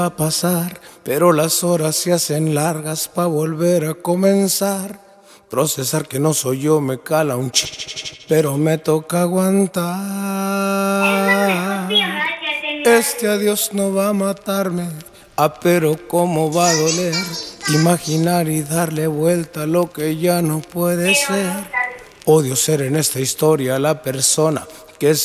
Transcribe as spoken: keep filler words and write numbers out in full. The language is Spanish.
a pasar, pero las horas se hacen largas pa' volver a comenzar. Procesar que no soy yo me cala un ch, pero me toca aguantar. Este adiós no va a matarme, ah, pero cómo va a doler. Imaginar y darle vuelta a lo que ya no puede ser. Odio ser en esta historia la persona que